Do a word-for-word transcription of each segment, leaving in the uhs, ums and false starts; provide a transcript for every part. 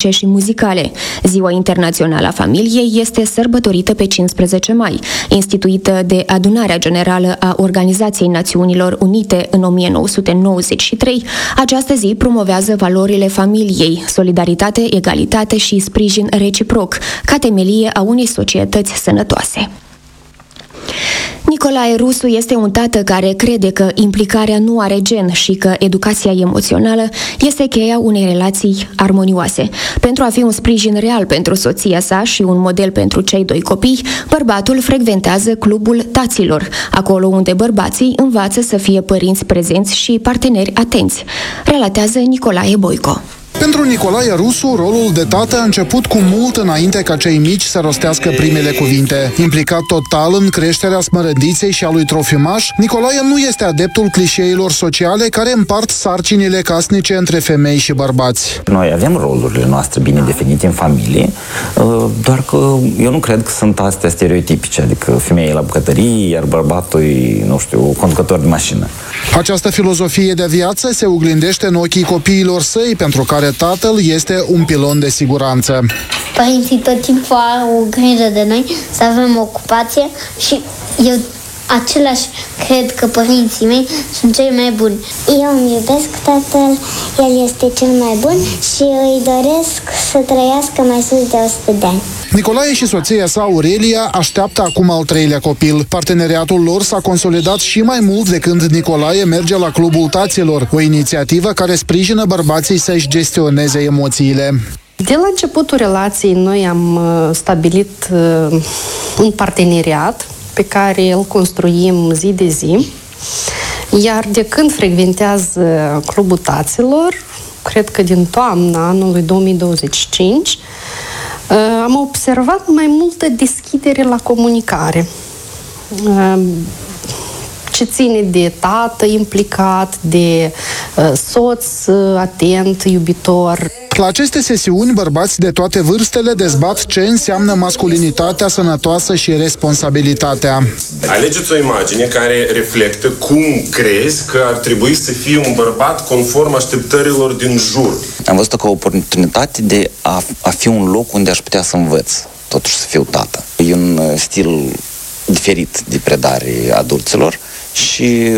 artistice și muzicale. Ziua Internațională a Familiei este sărbătorită pe cincisprezece mai, instituită de Adunarea Generală a Organizației Națiunilor Unite în o mie nouă sute nouăzeci și trei. Această zi promovează valorile familiei, solidaritate, egalitate și sprijin reciproc, ca temelie a unei societăți sănătoase. Nicolae Rusu este un tată care crede că implicarea nu are gen și că educația emoțională este cheia unei relații armonioase. Pentru a fi un sprijin real pentru soția sa și un model pentru cei doi copii, bărbatul frecventează clubul taților, acolo unde bărbații învață să fie părinți prezenți și parteneri atenți, relatează Nicolae Boico. Pentru Nicolae Rusu, rolul de tată a început cu mult înainte ca cei mici să rostească primele cuvinte. Implicat total în creșterea smărădiței și a lui Trofimaș, Nicolae nu este adeptul clișeilor sociale care împart sarcinile casnice între femei și bărbați. Noi avem rolurile noastre bine definite în familie, doar că eu nu cred că sunt astea stereotipice, adică femeia la bucătărie, iar bărbatul e, nu știu, conducător de mașină. Această filozofie de viață se oglindește în ochii copiilor săi, pentru care tatăl este un pilon de siguranță. Părinții tot timpul au grijă de noi, să avem ocupație și eu același cred că părinții mei sunt cei mai buni. Eu îmi iubesc tatăl, el este cel mai bun și îi doresc să trăiască mai sus de o sută de ani. Nicolae și soția sa, Aurelia, așteaptă acum al treilea copil. Parteneriatul lor s-a consolidat și mai mult de când Nicolae merge la Clubul Taților, o inițiativă care sprijină bărbații să-și gestioneze emoțiile. De la începutul relației, noi am stabilit un parteneriat pe care îl construim zi de zi, iar de când frecventează Clubul Taților, cred că din toamna anului două mii douăzeci și cinci, am observat mai multă deschidere la comunicare, ce ține de tată implicat, de soț atent, iubitor. La aceste sesiuni, bărbați de toate vârstele dezbat ce înseamnă masculinitatea sănătoasă și responsabilitatea. Alegeți o imagine care reflectă cum crezi că ar trebui să fie un bărbat conform așteptărilor din jur. Am văzut-o ca o oportunitate de a, a fi un loc unde aș putea să învăț, totuși să fiu tată. E un stil diferit de predare adulților și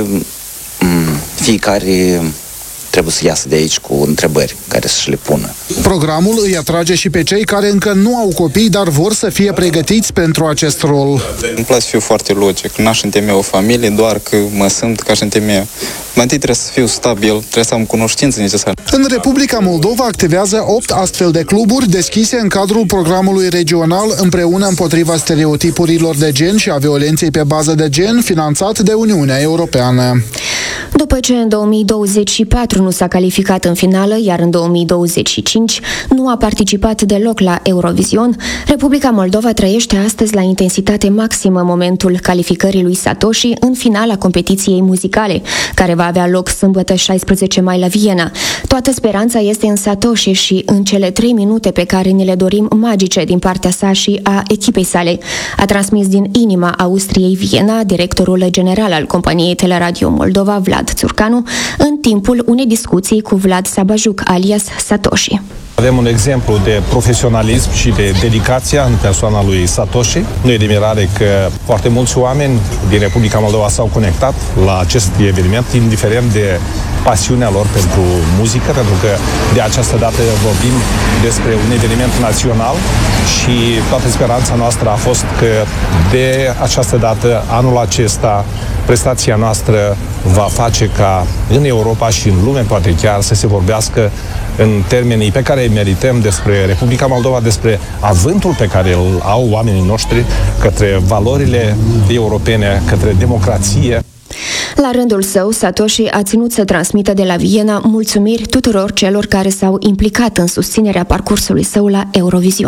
m- fiecare trebuie să iasă de aici cu întrebări care să-și le pună. Programul îi atrage și pe cei care încă nu au copii, dar vor să fie pregătiți pentru acest rol. Îmi place să fiu foarte logic. N-aș întemeia o familie doar că mă simt ca aș întemeia. Mai întâi trebuie să fiu stabil, trebuie să am cunoștințe necesare. În Republica Moldova activează opt astfel de cluburi deschise în cadrul programului regional Împreună împotriva stereotipurilor de gen și a violenței pe bază de gen, finanțat de Uniunea Europeană. După ce în două mii douăzeci și patru nu s-a calificat în finală, iar în două mii douăzeci și cinci nu a participat deloc la Eurovision, Republica Moldova trăiește astăzi la intensitate maximă momentul calificării lui Satoshi în finala competiției muzicale, care va avea loc sâmbătă șaisprezece mai la Viena. Toată speranța este în Satoshi și în cele trei minute pe care ni le dorim magice din partea sa și a echipei sale, a transmis din inima Austriei Viena directorul general al companiei Teleradio Moldova, Vlad Țurcanu, în timpul unei discuții cu Vlad Sabajuk, alias Satoshi. Avem un exemplu de profesionalism și de dedicație în persoana lui Satoshi. Nu e de mirare că foarte mulți oameni din Republica Moldova s-au conectat la acest eveniment, indiferent de pasiunea lor pentru muzică, pentru că de această dată vorbim despre un eveniment național și toată speranța noastră a fost că de această dată, anul acesta, prestația noastră va face ca în Europa și în lume, poate chiar, să se vorbească în termenii pe care îi merităm despre Republica Moldova, despre avântul pe care îl au oamenii noștri către valorile europene, către democrație. La rândul său, Satoshi a ținut să transmită de la Viena mulțumiri tuturor celor care s-au implicat în susținerea parcursului său la Eurovision.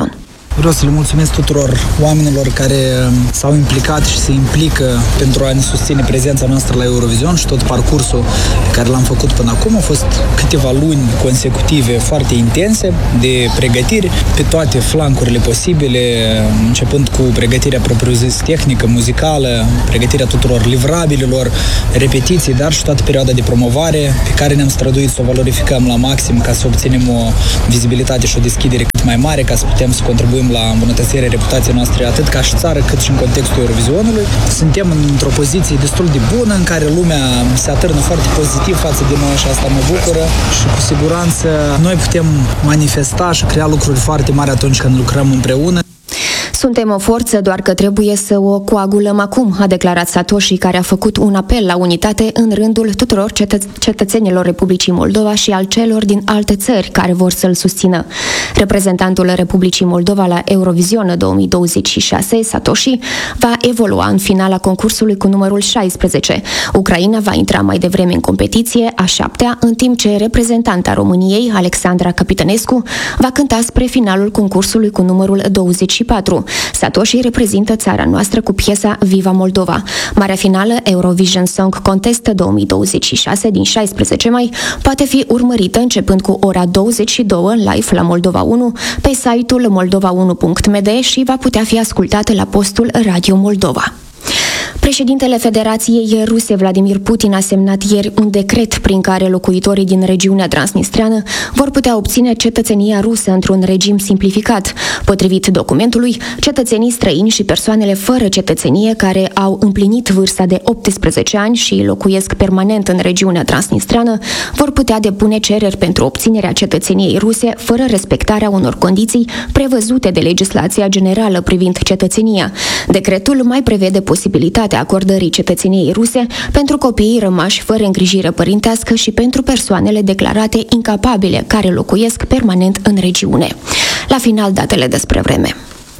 Vreau să le mulțumesc tuturor oamenilor care s-au implicat și se implică pentru a ne susține prezența noastră la Eurovision și tot parcursul pe care l-am făcut până acum. Au fost câteva luni consecutive foarte intense de pregătiri pe toate flancurile posibile, începând cu pregătirea propriu-zis tehnică, muzicală, pregătirea tuturor livrabililor, repetiții, dar și toată perioada de promovare pe care ne-am străduit să o valorificăm la maxim ca să obținem o vizibilitate și o deschidere cât mai mare, ca să putem să contribuim la îmbunătățirea reputației noastre atât ca și țară, cât și în contextul Eurovizionului. Suntem într-o poziție destul de bună în care lumea se atârnă foarte pozitiv față de noi și asta mă bucură și cu siguranță noi putem manifesta și crea lucruri foarte mari atunci când lucrăm împreună. Suntem o forță, doar că trebuie să o coagulăm acum, a declarat Satoshi, care a făcut un apel la unitate în rândul tuturor cetă- cetățenilor Republicii Moldova și al celor din alte țări care vor să-l susțină. Reprezentantul Republicii Moldova la Eurovision două mii douăzeci și șase, Satoshi, va evolua în finala concursului cu numărul șaisprezece. Ucraina va intra mai devreme în competiție, a șaptea, în timp ce reprezentanta României, Alexandra Capitănescu, va cânta spre finalul concursului cu numărul douăzeci și patru. Satoshi reprezintă țara noastră cu piesa Viva Moldova. Marea finală Eurovision Song Contest două mii douăzeci și șase din șaisprezece mai poate fi urmărită începând cu ora douăzeci și două live la Moldova unu pe site-ul moldova unu punct m d și va putea fi ascultată la postul Radio Moldova. Președintele Federației Ruse, Vladimir Putin, a semnat ieri un decret prin care locuitorii din regiunea transnistreană vor putea obține cetățenia rusă într-un regim simplificat. Potrivit documentului, cetățenii străini și persoanele fără cetățenie care au împlinit vârsta de optsprezece ani și locuiesc permanent în regiunea transnistreană vor putea depune cereri pentru obținerea cetățeniei ruse fără respectarea unor condiții prevăzute de legislația generală privind cetățenia. Decretul mai prevede posibilitatea acordării cetățeniei ruse pentru copiii rămași fără îngrijire părintească și pentru persoanele declarate incapabile care locuiesc permanent în regiune. La final, datele despre vreme.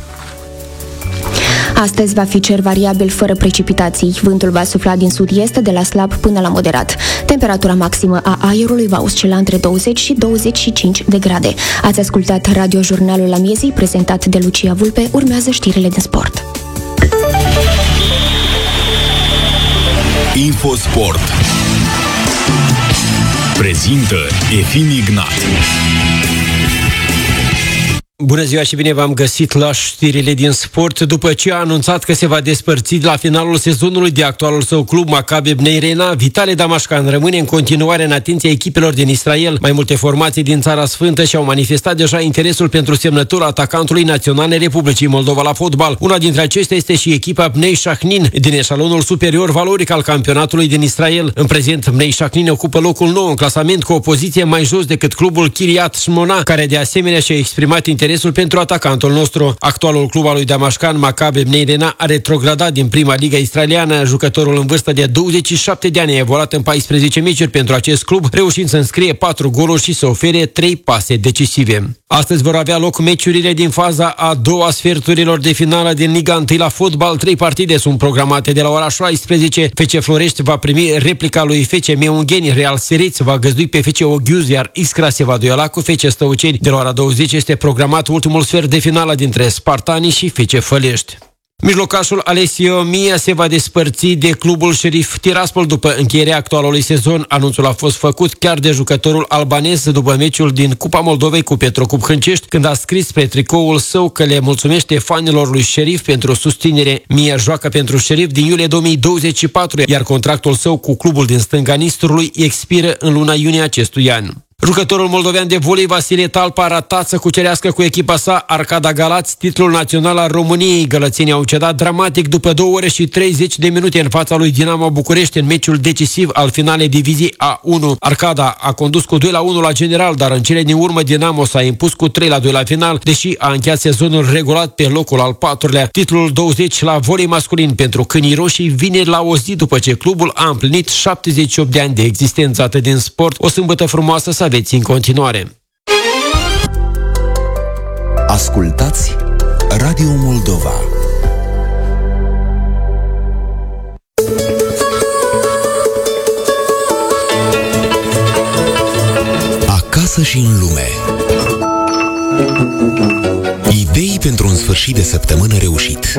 Astăzi va fi cer variabil fără precipitații. Vântul va sufla din sud-est de la slab până la moderat. Temperatura maximă a aerului va oscila între douăzeci și douăzeci și cinci de grade. Ați ascultat radiojurnalul la miezii, prezentat de Lucia Vulpe. Urmează știrile de sport. Infosport prezintă Efim Ignat. Bună ziua și bine v-am găsit la știrile din sport. După ce a anunțat că se va despărți la finalul sezonului de actualul său club Maccabi Bnei Reina, Vitale Damashkan rămâne în continuare în atenția echipelor din Israel. Mai multe formații din Țara Sfântă și-au manifestat deja interesul pentru semnătura atacantului național Republicii Moldova la fotbal. Una dintre acestea este și echipa Bnei Shachnin din eșalonul superior valoric al campionatului din Israel. În prezent, Bnei Shachnin ocupă locul nou în clasament cu o poziție mai jos decât clubul Kiryat Shmona, care de asemenea și-a exprimat interesul pentru atacantul nostru. Actualul club al lui Damashkan, Maccabi Bnei Reina, a retrogradat din prima liga israeliană. Jucătorul în vârstă de douăzeci și șapte de ani a evoluat în paisprezece meciuri pentru acest club, reușind să înscrie patru goluri și să ofere trei pase decisive. Astăzi vor avea loc meciurile din faza a doua sferturilor de finală din Liga unu la fotbal. Trei partide sunt programate de la ora șaisprezece. F C Florești va primi replica lui F C Meungheni, Real Sereț va găzdui pe F C Oghiuz, iar Iskra se va duela cu F C Stăuceni. De la ora douăzeci este programat ultimul sfert de finală dintre Spartani și F C Fălești. Mijlocașul Alessio Mia se va despărți de clubul Sheriff Tiraspol după încheierea actualului sezon. Anunțul a fost făcut chiar de jucătorul albanez după meciul din Cupa Moldovei cu Petrocub Hâncești, când a scris pe tricoul său că le mulțumește fanilor lui Sheriff pentru susținere. Mia joacă pentru Sheriff din iulie două mii douăzeci și patru, iar contractul său cu clubul din stânga Nistrului expiră în luna iunie acestui an. Jucătorul moldovean de volei Vasile Talpa a ratat să cucerească cu echipa sa Arcada Galați titlul național al României. Gălățenii au cedat dramatic după două ore și treizeci de minute în fața lui Dinamo București în meciul decisiv al finalei diviziei A unu. Arcada a condus cu doi la unu la general, dar în cele din urmă Dinamo s-a impus cu trei la doi la final, deși a încheiat sezonul regulat pe locul al patrulea. Titlul douăzeci la volei masculin pentru Câinii Roșii vine la o zi după ce clubul a împlinit șaptezeci și opt de ani de existență. Atât din sport, o sâmbătă frumoasă să aveți în continuare. Ascultați Radio Moldova. Acasă și în lume. Idei pentru un sfârșit de săptămână reușit.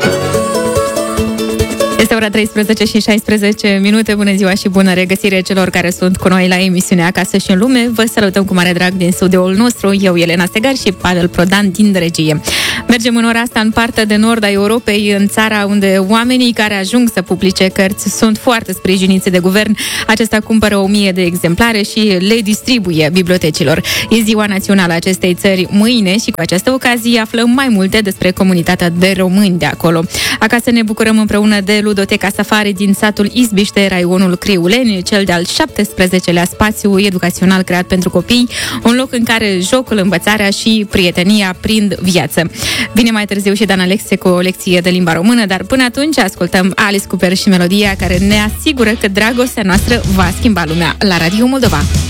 Este ora treisprezece și șaisprezece minute. Bună ziua și bună regăsire celor care sunt cu noi la emisiunea Acasă și în Lume. Vă salutăm cu mare drag din studioul nostru, eu, Elena Segar și Pavel Prodan din regie. Mergem în ora asta în partea de nord a Europei, în țara unde oamenii care ajung să publice cărți sunt foarte sprijiniți de guvern. Acesta cumpără o mie de exemplare și le distribuie bibliotecilor. E ziua națională a acestei țări mâine și cu această ocazie aflăm mai multe despre comunitatea de români de acolo. Acasă ne bucurăm împreună de Ludoteca Safari din satul Izbiște, raionul Criuleni, cel de-al șaptesprezecelea spațiu educațional creat pentru copii, un loc în care jocul, învățarea și prietenia prind viață. Vine mai târziu și Dan Alexe cu o lecție de limba română, dar până atunci ascultăm Alice Cooper și melodia care ne asigură că dragostea noastră va schimba lumea la Radio Moldova.